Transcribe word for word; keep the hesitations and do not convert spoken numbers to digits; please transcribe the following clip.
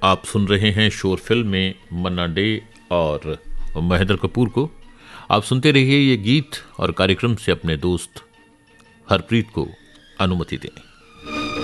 आप सुन रहे हैं शोर फिल्म में मन्ना डे और महेंद्र कपूर को। आप सुनते रहिए ये गीत और कार्यक्रम से अपने दोस्त हरप्रीत को अनुमति दें।